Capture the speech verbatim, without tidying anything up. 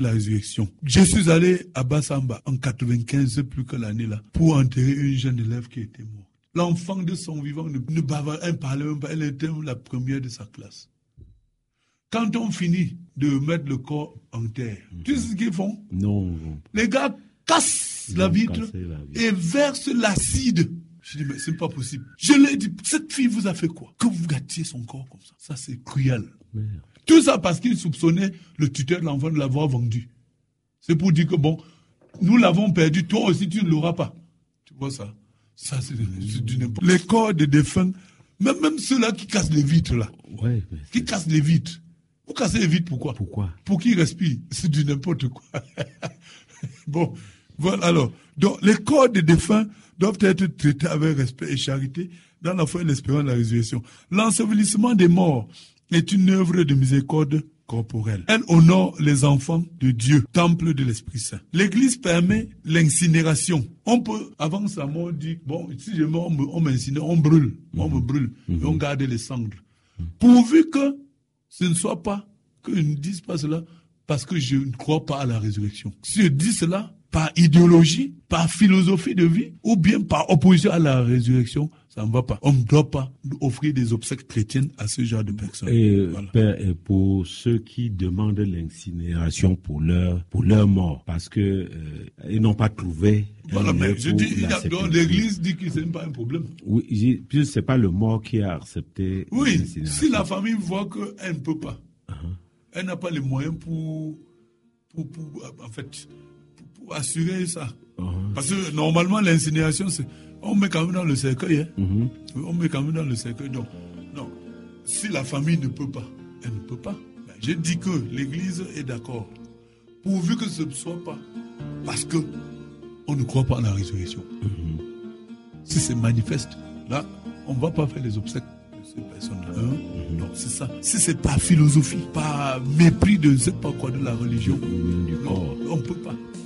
la résurrection. Je suis allé à Bassamba en quatre-vingt-quinze, plus que l'année là, pour enterrer une jeune élève qui était morte. L'enfant de son vivant ne, ne bavait, elle parlait même pas, elle était la première de sa classe. Quand on finit de mettre le corps en terre, mmh. tu sais ce qu'ils font? Non. non. Les gars cassent la vitre, la vitre et versent l'acide. Je dis, mais c'est pas possible. Je lui ai dit, cette fille vous a fait quoi? Que vous gâtiez son corps comme ça. Ça, c'est cruel. Merde. Tout ça parce qu'il soupçonnait le tuteur de l'enfant de l'avoir vendu. C'est pour dire que bon, nous l'avons perdu, toi aussi tu ne l'auras pas. Tu vois ça? Ça, c'est, c'est du n'importe quoi. Les corps des défunts, même, même ceux-là qui cassent les vitres, là. Ouais, qui cassent les vitres. Vous cassez les vitres, pourquoi? Pourquoi? Pour qu'ils respirent. C'est du n'importe quoi. Bon, voilà alors. Donc, les corps des défunts doivent être traités avec respect et charité dans la foi et l'espérance de la résurrection. L'ensevelissement des morts est une œuvre de miséricorde corporelle. Elle honore les enfants de Dieu, temple de l'Esprit Saint. L'Église permet l'incinération. On peut, avant sa mort, dire, bon, si je meurs, on m'incinère, on brûle, on me brûle, et on garde les cendres. Pourvu que ce ne soit pas, que je ne dise pas cela, parce que je ne crois pas à la résurrection. Si je dis cela par idéologie, par philosophie de vie, ou bien par opposition à la résurrection, ça ne va pas. On ne doit pas offrir des obsèques chrétiennes à ce genre de personnes. Et, voilà. Père, et pour ceux qui demandent l'incinération pour leur, pour leur mort, parce que euh, ils n'ont pas trouvé. Voilà, mais je dis, il y a, donc, l'Église dit que ce n'est pas un problème. Oui, puis c'est pas le mort qui a accepté. Oui, si la famille voit qu'elle ne peut pas, uh-huh. elle n'a pas les moyens pour, pour, pour en fait, pour, pour assurer ça. Uh-huh. Parce que normalement, l'incinération, c'est on met quand même dans le cercueil. Hein. Mm-hmm. On met quand même dans le cercueil. Donc, non. Si la famille ne peut pas, elle ne peut pas. Ben, je dis que l'Église est d'accord. Pourvu que ce ne soit pas. Parce que on ne croit pas à la résurrection. Mm-hmm. Si c'est manifeste, là, on ne va pas faire les obsèques de ces personnes-là. Hein? Mm-hmm. Non, c'est ça. Si c'est par philosophie, par mépris de je ne sais pas quoi de la religion, mm-hmm. non, on ne peut pas.